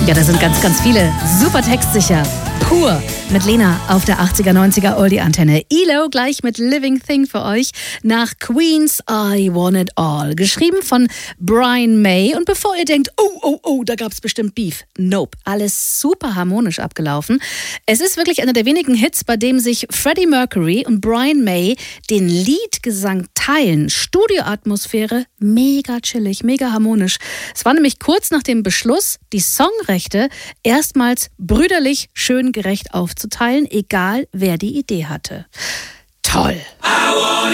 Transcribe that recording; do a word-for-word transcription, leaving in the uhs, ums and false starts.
Ja, da sind ganz, ganz viele. Super textsicher. Pur mit Lena auf der achtziger, neunziger Oldie-Antenne. E L O gleich mit Living Thing für euch nach Queen's I Want It All. Geschrieben von Brian May. Und bevor ihr denkt, oh, oh, oh, da gab's bestimmt Beef. Nope. Alles super harmonisch abgelaufen. Es ist wirklich einer der wenigen Hits, bei dem sich Freddie Mercury und Brian May den Liedgesang teilen. Studioatmosphäre, mega chillig, mega harmonisch. Es war nämlich kurz nach dem Beschluss, die Songrechte erstmals brüderlich schön gerecht aufzuteilen, egal wer die Idee hatte. Toll!